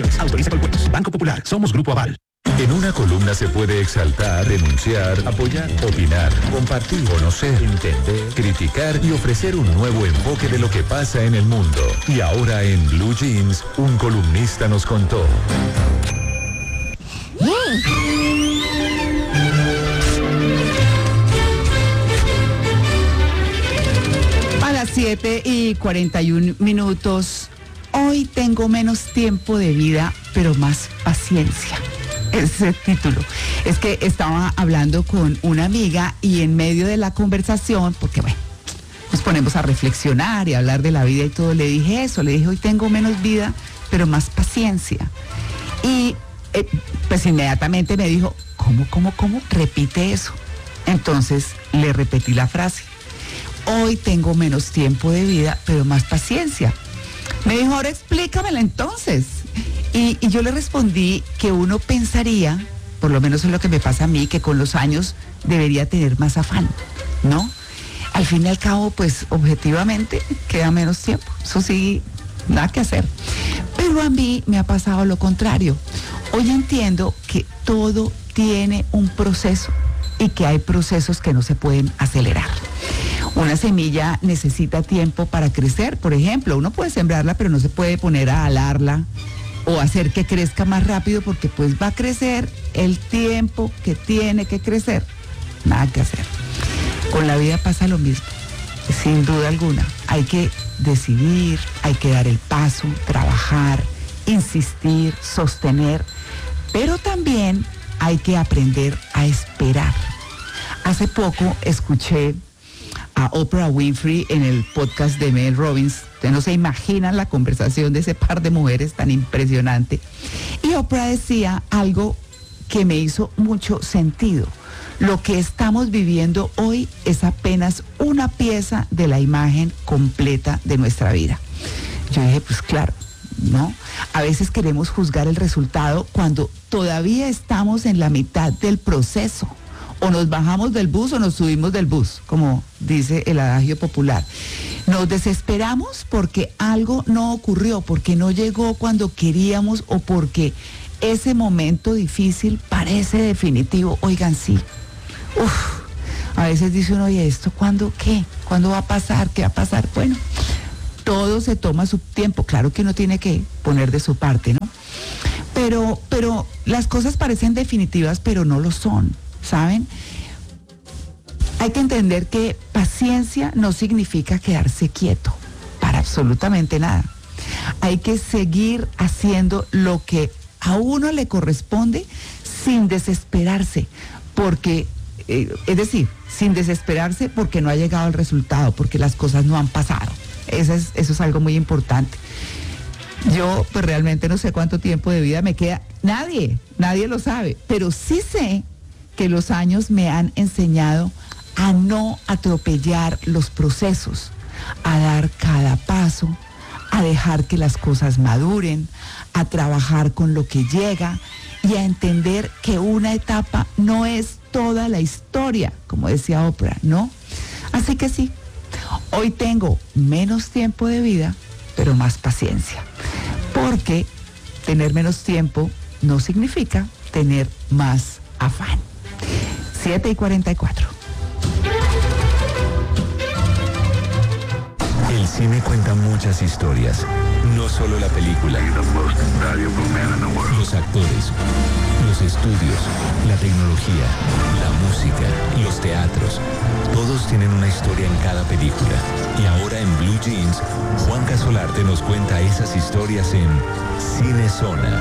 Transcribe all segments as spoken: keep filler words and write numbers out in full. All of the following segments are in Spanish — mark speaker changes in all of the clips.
Speaker 1: restricciones. Autoriza con impuestos. Banco Popular. Somos Grupo Aval.
Speaker 2: En una columna se puede exaltar, denunciar, apoyar, opinar, compartir, conocer, entender, criticar y ofrecer un nuevo enfoque de lo que pasa en el mundo. Y ahora en Blue Jeans, un columnista nos contó.
Speaker 3: A las siete y cuarenta y un minutos, hoy tengo menos tiempo de vida, pero más paciencia. Ese es el título. Es que estaba hablando con una amiga y en medio de la conversación, porque bueno, nos ponemos a reflexionar y a hablar de la vida y todo, le dije eso, le dije, hoy tengo menos vida, pero más paciencia. Y eh, pues inmediatamente me dijo, ¿cómo, cómo, cómo? Repite eso. Entonces le repetí la frase. Hoy tengo menos tiempo de vida, pero más paciencia. Me dijo, ahora explícamela entonces. Y, y yo le respondí que uno pensaría, por lo menos es lo que me pasa a mí, que con los años debería tener más afán, ¿no? Al fin y al cabo, pues objetivamente queda menos tiempo. Eso sí, nada que hacer. Pero a mí me ha pasado lo contrario. Hoy entiendo que todo tiene un proceso y que hay procesos que no se pueden acelerar. Una semilla necesita tiempo para crecer, por ejemplo. Uno puede sembrarla, pero no se puede poner a alarla o hacer que crezca más rápido porque pues va a crecer el tiempo que tiene que crecer. Nada que hacer. Con la vida pasa lo mismo, sin duda alguna. Hay que decidir, hay que dar el paso, trabajar, insistir, sostener, pero también hay que aprender a esperar. Hace poco escuché a Oprah Winfrey en el podcast de Mel Robbins. Ustedes no se imaginan la conversación de ese par de mujeres tan impresionante. Y Oprah decía algo que me hizo mucho sentido. Lo que estamos viviendo hoy es apenas una pieza de la imagen completa de nuestra vida. Yo dije, pues claro, ¿no? A veces queremos juzgar el resultado cuando todavía estamos en la mitad del proceso. O nos bajamos del bus o nos subimos del bus, como dice el adagio popular. Nos desesperamos porque algo no ocurrió, porque no llegó cuando queríamos o porque ese momento difícil parece definitivo. Oigan, sí. Uf, a veces dice uno, oye, ¿esto cuándo qué? ¿Cuándo va a pasar? ¿Qué va a pasar? Bueno, todo se toma su tiempo. Claro que uno tiene que poner de su parte, ¿no? Pero, pero las cosas parecen definitivas, pero no lo son. ¿Saben? Hay que entender que paciencia no significa quedarse quieto, para absolutamente nada. Hay que seguir haciendo lo que a uno le corresponde sin desesperarse, porque, eh, es decir, sin desesperarse porque no ha llegado el resultado, porque las cosas no han pasado. Eso es, eso es algo muy importante. Yo pues realmente no sé cuánto tiempo de vida me queda, nadie, nadie lo sabe, pero sí sé que los años me han enseñado a no atropellar los procesos, a dar cada paso, a dejar que las cosas maduren, a trabajar con lo que llega y a entender que una etapa no es toda la historia, como decía Oprah, ¿no? Así que sí, hoy tengo menos tiempo de vida, pero más paciencia, porque tener menos tiempo no significa tener más afán. siete y cuarenta y cuatro.
Speaker 2: El cine cuenta muchas historias, no solo la película. Los actores, los estudios, la tecnología, la música, los teatros, todos tienen una historia en cada película. Y ahora en Blue Jeans, Juan Casolarte nos cuenta esas historias en Cine Zona.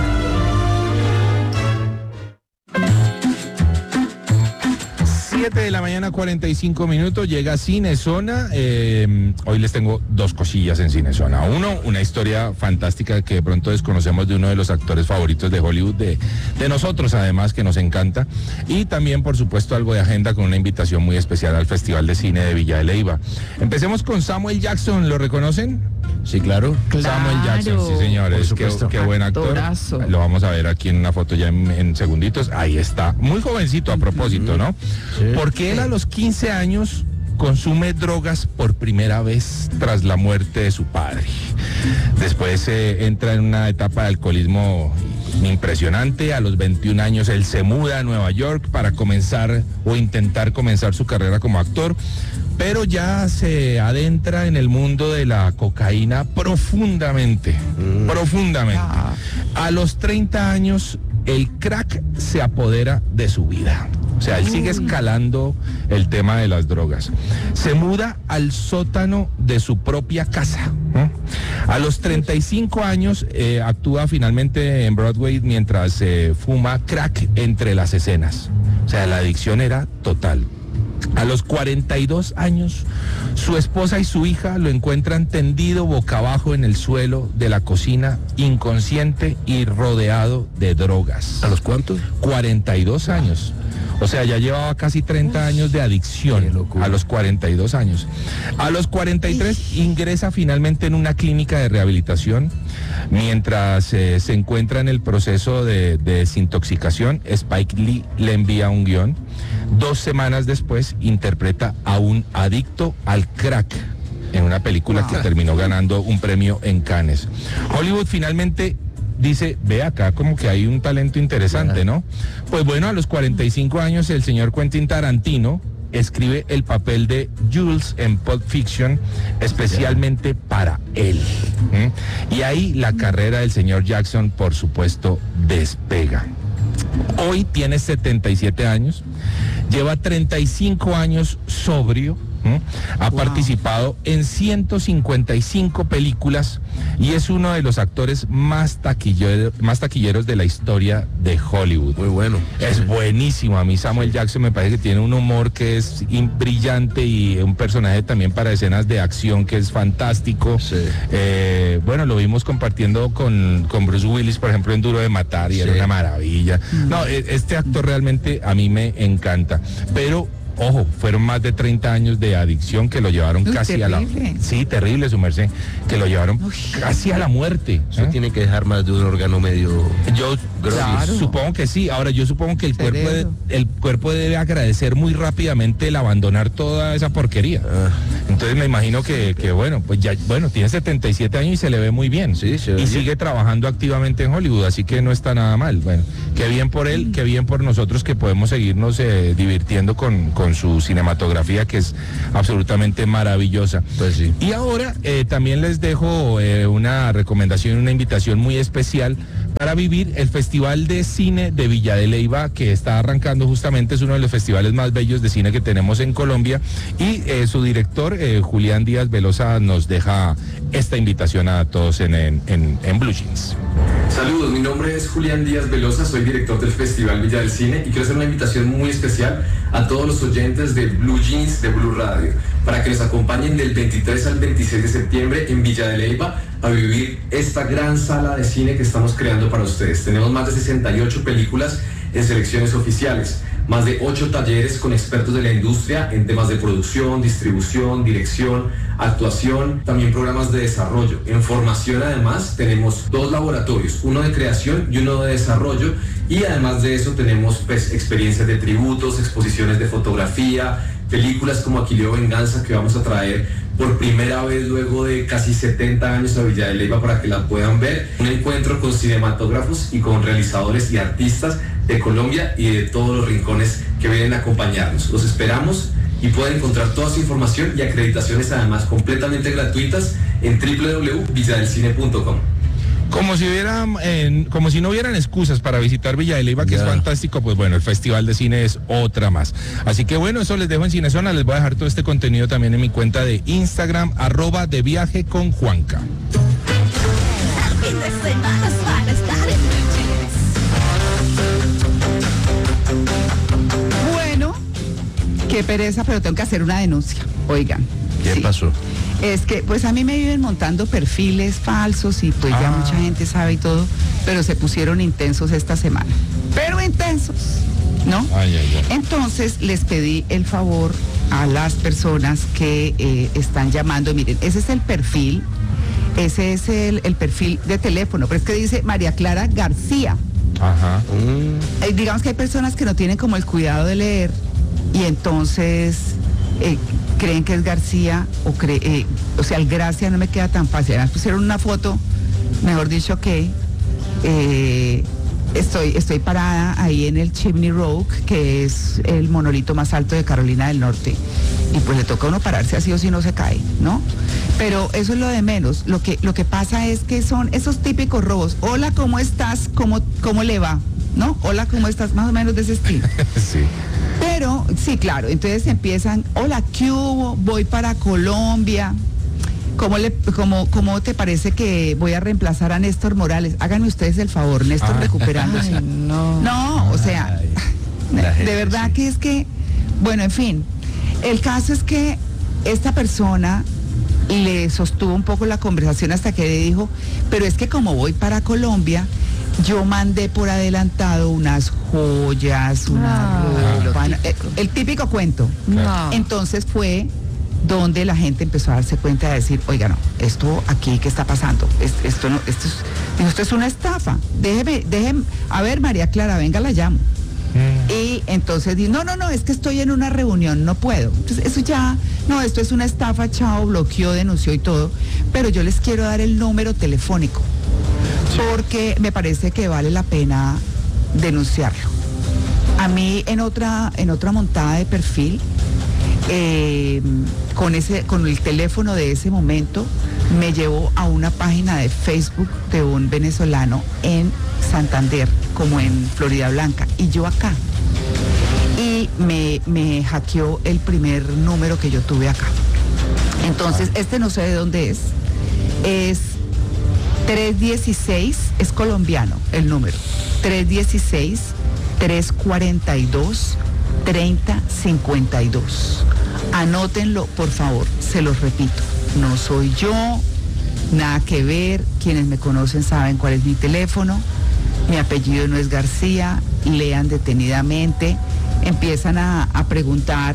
Speaker 4: siete de la mañana, cuarenta y cinco minutos, llega Cine Zona. Eh, hoy les tengo dos cosillas en Cine Zona. Uno, una historia fantástica que de pronto desconocemos de uno de los actores favoritos de Hollywood, de, de nosotros además, que nos encanta. Y también, por supuesto, algo de agenda con una invitación muy especial al Festival de Cine de Villa de Leyva. Empecemos con Samuel Jackson, ¿lo reconocen?
Speaker 5: Sí, claro.
Speaker 3: Claro.
Speaker 4: Samuel Jackson, sí señores, qué, qué buen actor.
Speaker 3: Actorazo.
Speaker 4: Lo vamos a ver aquí en una foto ya en, en segunditos. Ahí está, muy jovencito a propósito, ¿no?
Speaker 5: Sí.
Speaker 4: Porque él a los quince años consume drogas por primera vez tras la muerte de su padre. Después eh, entra en una etapa de alcoholismo impresionante. A los veintiún años él se muda a Nueva York para comenzar o intentar comenzar su carrera como actor, pero ya se adentra en el mundo de la cocaína profundamente, mm. profundamente. Ah. A los treinta años el crack se apodera de su vida. O sea, él sigue escalando el tema de las drogas. Se muda al sótano de su propia casa. ¿eh? A los treinta y cinco años eh, actúa finalmente en Broadway mientras eh, fuma crack entre las escenas. O sea, la adicción era total. A los cuarenta y dos años, su esposa y su hija lo encuentran tendido boca abajo en el suelo de la cocina, inconsciente y rodeado de drogas.
Speaker 5: ¿A los cuántos?
Speaker 4: cuarenta y dos años. O sea, ya llevaba casi treinta años de adicción a los cuarenta y dos años. A los cuarenta y tres ingresa finalmente en una clínica de rehabilitación. Mientras eh, se encuentra en el proceso de, de desintoxicación, Spike Lee le envía un guión. Dos semanas después interpreta a un adicto al crack en una película que terminó ganando un premio en Cannes. Hollywood finalmente dice, ve acá como que hay un talento interesante, ¿no? Pues bueno, a los cuarenta y cinco años el señor Quentin Tarantino escribe el papel de Jules en Pulp Fiction especialmente para él. ¿eh? Y ahí la carrera del señor Jackson, por supuesto, despega. Hoy tiene setenta y siete años, lleva treinta y cinco años sobrio. ¿Mm? Ha wow. participado en ciento cincuenta y cinco películas y es uno de los actores más taquilleros, más taquilleros de la historia de Hollywood.
Speaker 5: Muy bueno.
Speaker 4: Es sí. buenísimo. A mí Samuel Jackson me parece que tiene un humor que es brillante y un personaje también para escenas de acción que es fantástico. Sí. Eh, bueno, lo vimos compartiendo con, con Bruce Willis, por ejemplo, en Duro de Matar y sí. era una maravilla. Mm. No, este actor realmente a mí me encanta. Pero ojo, fueron más de treinta años de adicción que lo llevaron Uy, casi terrible. a la... Sí, terrible, su merced, que lo llevaron Uy, casi a la muerte.
Speaker 5: Eso ¿eh? tiene que dejar más de un órgano medio...
Speaker 4: Yo claro. supongo que sí. Ahora, yo supongo que el cuerpo, de, el cuerpo debe agradecer muy rápidamente el abandonar toda esa porquería. Ah. Entonces me imagino que, que, bueno, pues ya, bueno, tiene setenta y siete años y se le ve muy bien. Sí, se ve y bien. Sigue trabajando activamente en Hollywood, así que no está nada mal. Bueno, qué bien por él, mm. qué bien por nosotros que podemos seguirnos eh, divirtiendo con... con su cinematografía que es absolutamente maravillosa.
Speaker 5: Pues sí.
Speaker 4: Y ahora eh, también les dejo eh, una recomendación, una invitación muy especial para vivir el Festival de Cine de Villa de Leyva, que está arrancando justamente, es uno de los festivales más bellos de cine que tenemos en Colombia, y eh, su director, eh, Julián Díaz Velosa, nos deja esta invitación a todos en, en, en, en Blue Jeans.
Speaker 6: Saludos, mi nombre es Julián Díaz Velosa, soy director del Festival Villa del Cine y quiero hacer una invitación muy especial a todos los oyentes de Blue Jeans de Blue Radio para que nos acompañen del veintitrés al veintiséis de septiembre en Villa de Leyva a vivir esta gran sala de cine que estamos creando para ustedes. Tenemos más de sesenta y ocho películas en selecciones oficiales, más de ocho talleres con expertos de la industria en temas de producción, distribución, dirección, actuación, también programas de desarrollo. En formación además tenemos dos laboratorios, uno de creación y uno de desarrollo, y además de eso tenemos pues, experiencias de tributos, exposiciones de fotografía, películas como Aquileo Venganza que vamos a traer por primera vez luego de casi setenta años a Villa de Leyva para que la puedan ver. Un encuentro con cinematógrafos y con realizadores y artistas de Colombia y de todos los rincones que vienen a acompañarnos. Los esperamos y pueden encontrar toda su información y acreditaciones además completamente gratuitas en doble u doble u doble u punto villa del cine punto com.
Speaker 4: Como si hubiera, eh, como si no hubieran excusas para visitar Villa de Leyva, que yeah. es fantástico, pues bueno, el Festival de Cine es otra más. Así que bueno, eso les dejo en Cinezona, les voy a dejar todo este contenido también en mi cuenta de Instagram, arroba de viaje con Juanca.
Speaker 3: Bueno, qué pereza, pero tengo que hacer una denuncia, oigan.
Speaker 5: ¿Qué
Speaker 3: sí.
Speaker 5: pasó?
Speaker 3: Es que, pues a mí me viven montando perfiles falsos y pues ah. ya mucha gente sabe y todo, pero se pusieron intensos esta semana. Pero intensos, ¿no?
Speaker 4: Ay, ay, ay.
Speaker 3: Entonces les pedí el favor a las personas que eh, están llamando. Miren, ese es el perfil, ese es el, el perfil de teléfono, pero es que dice María Clara García.
Speaker 4: Ajá. Mm.
Speaker 3: Eh, digamos que hay personas que no tienen como el cuidado de leer y entonces... Eh, creen que es García, o, cree, eh, o sea, el Gracia no me queda tan fácil. Además pusieron una foto, mejor dicho que eh, estoy, estoy parada ahí en el Chimney Rock, que es el monolito más alto de Carolina del Norte, y pues le toca a uno pararse así o si no se cae, ¿no? Pero eso es lo de menos. Lo que, lo que pasa es que son esos típicos robos. Hola, ¿cómo estás? ¿Cómo, cómo le va? ¿No? Hola, ¿cómo estás? Más o menos de ese estilo.
Speaker 4: Sí.
Speaker 3: Pero, sí, claro, entonces empiezan, hola, ¿qué hubo? Voy para Colombia. ¿Cómo, le, cómo, ¿Cómo te parece que voy a reemplazar a Néstor Morales? Háganme ustedes el favor, Néstor
Speaker 4: Ah.
Speaker 3: recuperándose.
Speaker 7: Ay, no.
Speaker 3: No, o sea,
Speaker 5: Ay,
Speaker 3: de,
Speaker 5: la gente,
Speaker 3: de verdad
Speaker 5: sí.
Speaker 3: que es que, bueno, en fin, el caso es que esta persona le sostuvo un poco la conversación hasta que le dijo, pero es que como voy para Colombia, yo mandé por adelantado unas joyas, una
Speaker 7: Ah,
Speaker 3: ropa,
Speaker 7: lo
Speaker 3: eh, el típico cuento.
Speaker 7: No.
Speaker 3: Entonces fue donde la gente empezó a darse cuenta de decir, oiga, no, esto aquí, ¿qué está pasando? Es- Esto no, esto es, dijo, esto es una estafa. Déjeme, déjeme, a ver, María Clara, venga, la llamo. Y entonces dice, no, no, no, es que estoy en una reunión, no puedo. Entonces eso ya, no, esto es una estafa, chao, bloqueó, denunció y todo. Pero yo les quiero dar el número telefónico, porque me parece que vale la pena denunciarlo. A mí en otra, en otra montada de perfil, eh, con, ese, con el teléfono de ese momento, me llevó a una página de Facebook de un venezolano en Santander, como en Florida Blanca, y yo acá. Y me, me hackeó el primer número que yo tuve acá. Entonces, este no sé de dónde es. Es tres dieciséis, es colombiano el número. tres dieciséis, tres cuarenta y dos, treinta cincuenta y dos. Anótenlo, por favor, se los repito. No soy yo, nada que ver. Quienes me conocen saben cuál es mi teléfono. Mi apellido no es García. Lean detenidamente. Empiezan a, a preguntar,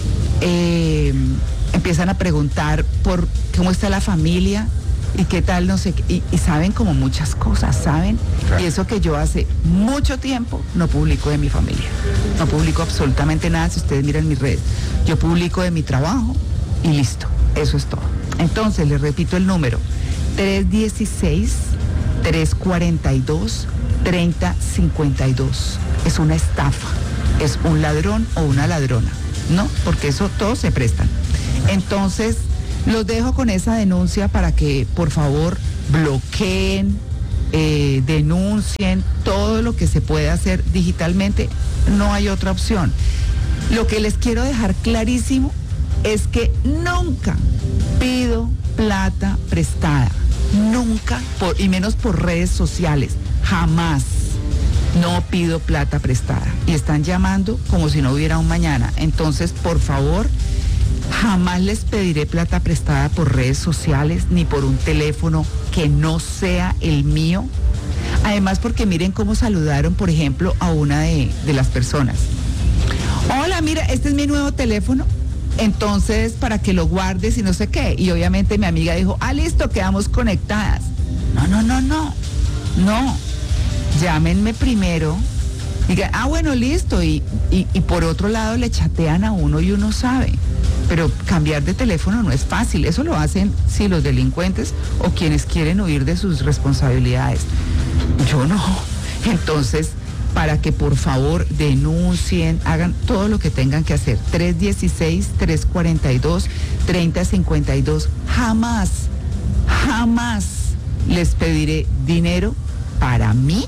Speaker 3: eh, empiezan a preguntar por cómo está la familia y qué tal, no sé qué. Y, y saben como muchas cosas, ¿saben?
Speaker 4: Claro.
Speaker 3: Y eso que yo hace mucho tiempo no publico de mi familia. No publico absolutamente nada si ustedes miran mis redes. Yo publico de mi trabajo y listo. Eso es todo. Entonces, les repito el número. tres dieciséis, tres cuarenta y dos, treinta cincuenta y dos. Es una estafa. Es un ladrón o una ladrona, ¿no? Porque eso todos se prestan. Entonces, los dejo con esa denuncia para que, por favor, bloqueen, eh, denuncien todo lo que se puede hacer digitalmente. No hay otra opción. Lo que les quiero dejar clarísimo es que nunca pido plata prestada, nunca, por, y menos por redes sociales, jamás. No pido plata prestada. Y están llamando como si no hubiera un mañana. Entonces, por favor, jamás les pediré plata prestada por redes sociales ni por un teléfono que no sea el mío. Además, porque miren cómo saludaron, por ejemplo, a una de, de las personas. Hola, mira, este es mi nuevo teléfono. Entonces, para que lo guardes y no sé qué. Y obviamente mi amiga dijo, ah, listo, quedamos conectadas. No, no, no, no. No. Llámenme primero. Digan, ah, bueno, listo. Y, y, y por otro lado le chatean a uno y uno sabe. Pero cambiar de teléfono no es fácil. Eso lo hacen, sí, los delincuentes o quienes quieren huir de sus responsabilidades. Yo no. Entonces, para que por favor denuncien, hagan todo lo que tengan que hacer. tres dieciséis, tres cuarenta y dos, treinta cincuenta y dos. Jamás, jamás les pediré dinero para mí,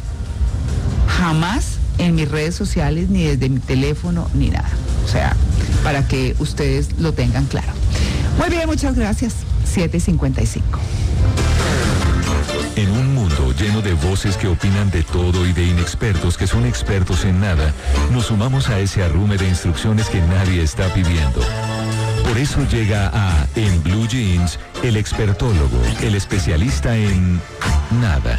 Speaker 3: jamás en mis redes sociales, ni desde mi teléfono, ni nada. O sea, para que ustedes lo tengan claro. Muy bien, muchas gracias. siete cincuenta y cinco.
Speaker 2: En un mundo lleno de voces que opinan de todo y de inexpertos que son expertos en nada, nos sumamos a ese arrume de instrucciones que nadie está pidiendo. Por eso llega a En Blue Jeans, el expertólogo, el especialista en nada.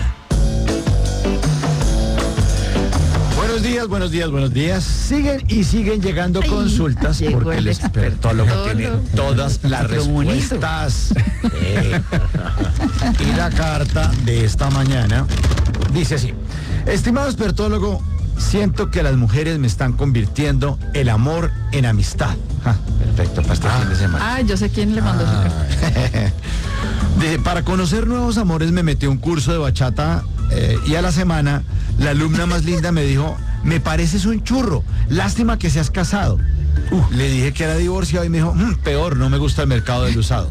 Speaker 8: Buenos días, buenos días, buenos días. Siguen y siguen llegando
Speaker 3: Ay,
Speaker 8: consultas
Speaker 3: llegó
Speaker 8: porque el
Speaker 3: el
Speaker 8: expertólogo
Speaker 3: expertólogo.
Speaker 8: tiene todas las
Speaker 3: Qué bonito.
Speaker 8: respuestas. Eh, y la carta de esta mañana dice así: estimado expertólogo, siento que las mujeres me están convirtiendo el amor en amistad. Ja, pero perfecto para este fin de semana.
Speaker 3: Ah, yo sé quién le mandó su carta.
Speaker 8: Dice, para conocer nuevos amores me metí a un curso de bachata eh, y a la semana la alumna más linda me dijo, me pareces un churro, lástima que seas casado. Uh, le dije que era divorciado y me dijo, mmm, peor, no me gusta el mercado del usado.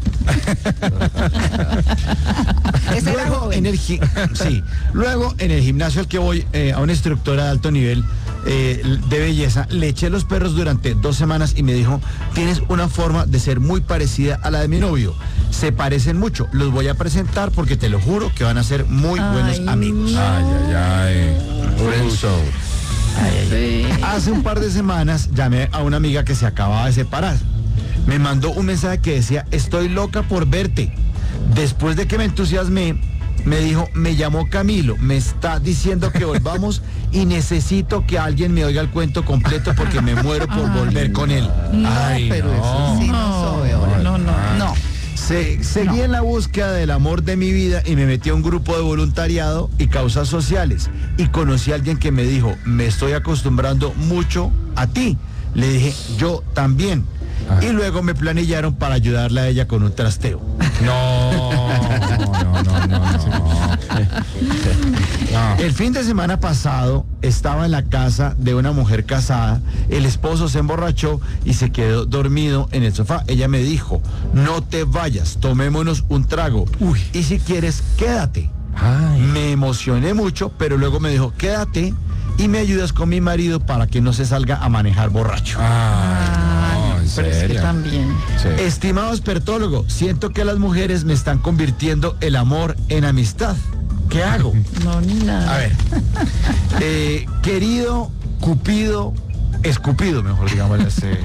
Speaker 3: Ese era
Speaker 8: Luego,
Speaker 3: joven.
Speaker 8: en el, gi- sí, luego en el gimnasio al que voy, eh, a una instructora de alto nivel eh, de belleza, le eché los perros durante dos semanas y me dijo, tienes una forma de ser muy parecida a la de mi novio. Se parecen mucho, los voy a presentar porque te lo juro que van a ser muy buenos
Speaker 3: Ay,
Speaker 8: amigos.
Speaker 3: no.
Speaker 4: Ay, ay, ay.
Speaker 5: Friendzone.
Speaker 3: Sí.
Speaker 8: Hace un par de semanas llamé a una amiga que se acababa de separar. Me mandó un mensaje que decía, estoy loca por verte. Después de que me entusiasmé, me dijo, me llamó Camilo, me está diciendo que volvamos y necesito que alguien me oiga el cuento completo porque me muero por volver con él.
Speaker 3: No,
Speaker 4: Ay,
Speaker 3: pero
Speaker 4: no.
Speaker 3: eso sí no soy, hombre. No, no, no.
Speaker 8: Se, seguí en la búsqueda del amor de mi vida y me metí a un grupo de voluntariado y causas sociales. Y conocí a alguien que me dijo, me estoy acostumbrando mucho a ti. Le dije, yo también.
Speaker 4: Ah.
Speaker 8: Y luego me planillaron para ayudarle a ella con un trasteo.
Speaker 4: No, no, no, no, no. No.
Speaker 8: El fin de semana pasado estaba en la casa de una mujer casada, el esposo se emborrachó y se quedó dormido en el sofá. Ella me dijo, no te vayas, tomémonos un trago. Uy. Y si quieres, quédate.
Speaker 4: Ay.
Speaker 8: Me emocioné mucho, pero luego me dijo, quédate y me ayudas con mi marido para que no se salga a manejar borracho.
Speaker 4: Ay, no, en
Speaker 3: Pero es que
Speaker 4: serio.
Speaker 3: también.
Speaker 4: Sí.
Speaker 8: Estimado expertólogo, siento que las mujeres me están convirtiendo el amor en amistad. ¿Qué hago?
Speaker 3: No, ni nada.
Speaker 8: A ver, eh, querido Cupido, escupido, mejor digamos. Este.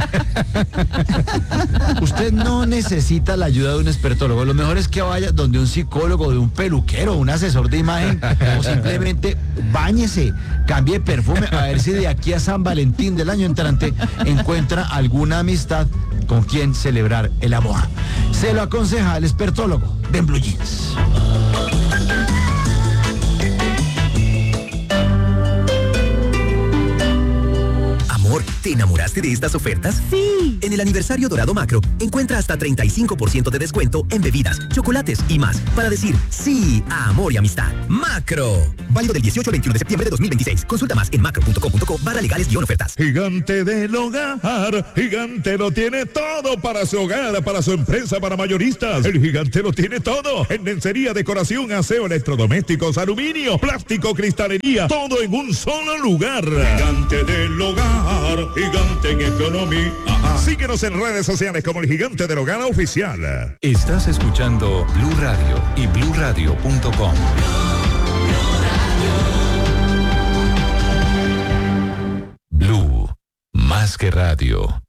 Speaker 8: Usted no necesita la ayuda de un expertólogo. Lo mejor es que vaya donde un psicólogo, de un peluquero, un asesor de imagen, o simplemente báñese, cambie perfume, a ver si de aquí a San Valentín del año entrante encuentra alguna amistad con quien celebrar el amor. Se lo aconseja el expertólogo de Blue Jeans.
Speaker 7: Amor, ¿te enamoraste de estas ofertas?
Speaker 3: Sí.
Speaker 7: En el aniversario Dorado Macro, encuentra hasta treinta y cinco por ciento de descuento en bebidas, chocolates y más para decir sí a amor y amistad. Macro. Válido del dieciocho al veintiuno de septiembre de dos mil veintiséis. Consulta más en macro punto com punto co barra legales guión ofertas.
Speaker 1: Gigante del hogar, Gigante lo tiene todo para su hogar, para su empresa, para mayoristas. El Gigante lo tiene todo. En lencería, decoración, aseo, electrodomésticos, aluminio, plástico, cristalería, todo en un solo lugar. Gigante del hogar, Gigante en economía. Síguenos en redes sociales como el Gigante del Hogar Oficial.
Speaker 2: Estás escuchando Blue Radio y blue radio punto com. Blue, más que radio.